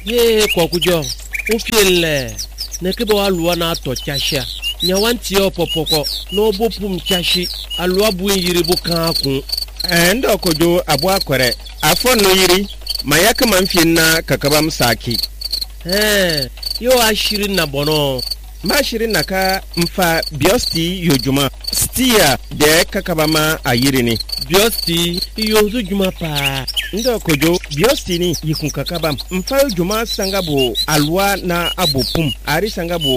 Ye kwakujo. Ufiele. Nekebo alua na to chasha. Nyawanti opopoko. No bopum chashi. Alua buinjiri bukaku. Endo kojo abu akwere. Afo no yiri. Mayaka manfina kakabam saki. Yo ashiri na bono. Mashiri naka mfa biosti yojuma. Stia de kakabama ayirini. Biosti yozu juma pa. Ndo kojo biosti ni yikun kakabam. Mfa yojuma sangabo alwa na abopum. Ari sangabo